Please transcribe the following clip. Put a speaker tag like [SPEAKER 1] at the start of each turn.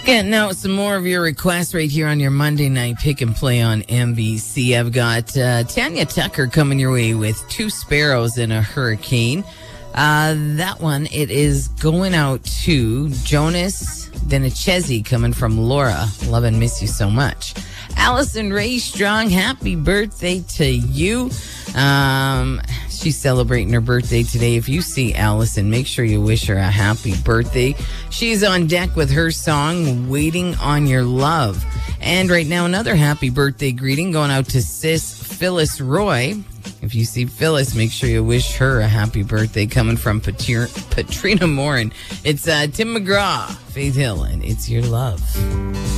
[SPEAKER 1] Getting out some more of your requests right here on your Monday night pick and play on NBC. I've got Tanya Tucker coming your way with Two Sparrows in a Hurricane. That one, it is going out to Jonas Denichezi coming from Laura. Love and miss you so much. Allison Ray Strong, happy birthday to you. She's celebrating her birthday today. If you see Allison, make sure you wish her a happy birthday. She's on deck with her song, Waiting on Your Love. And right now, another happy birthday greeting going out to sis Phyllis Roy. If you see Phyllis, make sure you wish her a happy birthday, coming from Patrina Morin. It's Tim McGraw, Faith Hill, and It's Your Love.